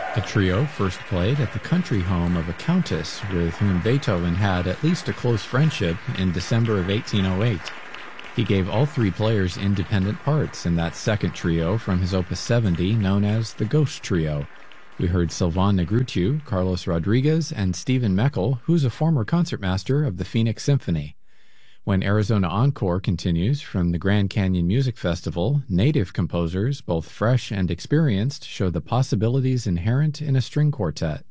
The trio first played at the country home of a countess with whom Beethoven had at least a close friendship in December of 1808. He gave all three players independent parts in that second trio from his Opus 70 known as the Ghost Trio. We heard Sylvain Negrutiu, Carlos Rodriguez, and Stephen Meckel, who's a former concertmaster of the Phoenix Symphony. When Arizona Encore continues from the Grand Canyon Music Festival, native composers, both fresh and experienced, show the possibilities inherent in a string quartet.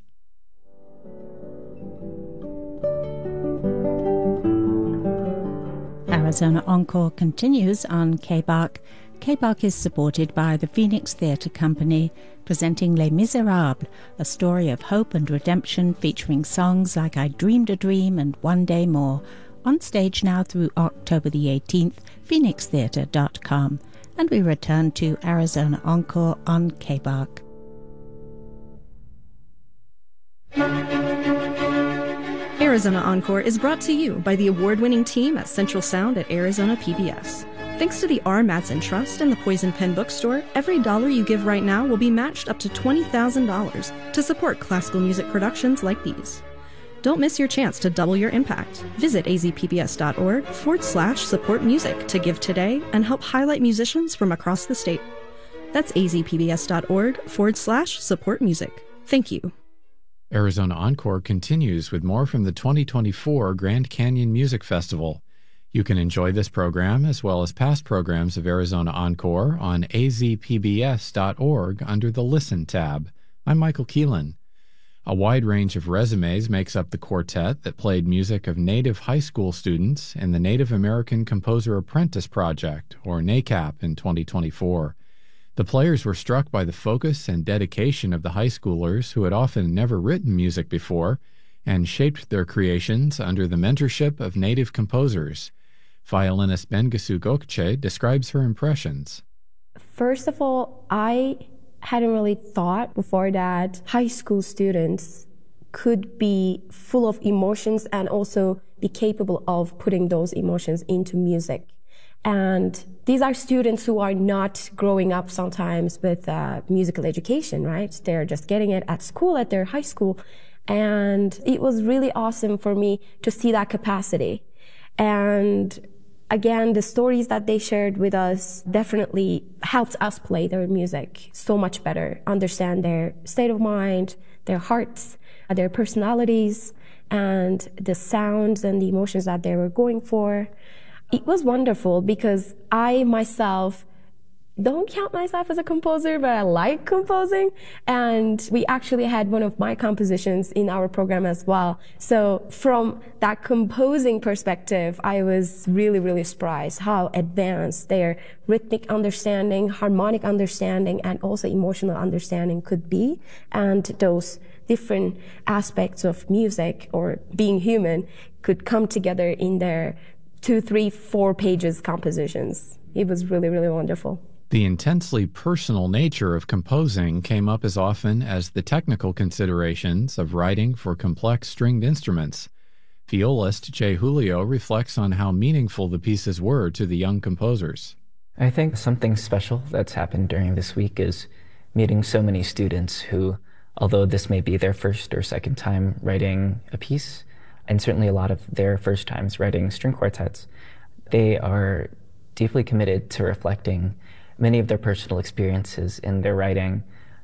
Arizona Encore continues on KBAC. KBAC is supported by the Phoenix Theatre Company, presenting Les Miserables, a story of hope and redemption featuring songs like I Dreamed a Dream and One Day More. On stage now through October the 18th, phoenixtheatre.com. And we return to Arizona Encore on KBAC. Arizona Encore is brought to you by the award-winning team at Central Sound at Arizona PBS. Thanks to the R. Mattson Trust and the Poison Pen Bookstore, every dollar you give right now will be matched up to $20,000 to support classical music productions like these. Don't miss your chance to double your impact. Visit azpbs.org/support music to give today and help highlight musicians from across the state. That's azpbs.org/support music. Thank you. Arizona Encore continues with more from the 2024 Grand Canyon Music Festival. You can enjoy this program as well as past programs of Arizona Encore on azpbs.org under the Listen tab. I'm Michael Keelan. A wide range of resumes makes up the quartet that played music of Native high school students in the Native American Composer Apprentice Project, or NACAP, in 2024. The players were struck by the focus and dedication of the high schoolers who had often never written music before and shaped their creations under the mentorship of Native composers. Violinist Bengisu Gokce describes her impressions. First of all, I hadn't really thought before that high school students could be full of emotions and also be capable of putting those emotions into music. And these are students who are not growing up sometimes with musical education, right? They're just getting it at school, at their high school. And it was really awesome for me to see that capacity. And again, the stories that they shared with us definitely helped us play their music so much better, understand their state of mind, their hearts, their personalities, and the sounds and the emotions that they were going for. It was wonderful because I myself don't count myself as a composer, but I like composing. And we actually had one of my compositions in our program as well. So from that composing perspective, I was really, really surprised how advanced their rhythmic understanding, harmonic understanding, and also emotional understanding could be. And those different aspects of music or being human could come together in their 2, 3, 4 pages compositions. It was really, really wonderful. The intensely personal nature of composing came up as often as the technical considerations of writing for complex stringed instruments. Violist Jay Julio reflects on how meaningful the pieces were to the young composers. I think something special that's happened during this week is meeting so many students who, although this may be their first or second time writing a piece, and certainly a lot of their first times writing string quartets, they are deeply committed to reflecting many of their personal experiences in their writing.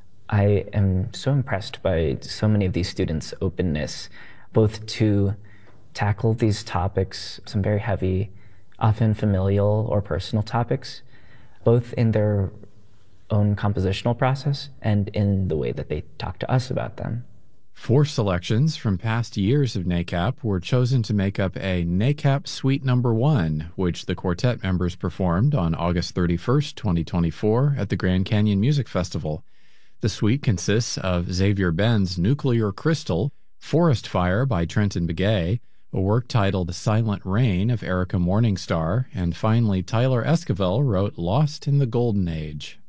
I am so impressed by so many of these students' openness, both to tackle these topics, some very heavy, often familial or personal topics, both in their own compositional process and in the way that they talk to us about them. 4 selections from past years of NACAP were chosen to make up a NACAP Suite No. 1, which the quartet members performed on August 31st, 2024 at the Grand Canyon Music Festival. The suite consists of Xavier Ben's Nuclear Crystal, Forest Fire by Trenton Begay, a work titled Silent Rain of Erica Morningstar, and finally Tyler Esquivel wrote Lost in the Golden Age.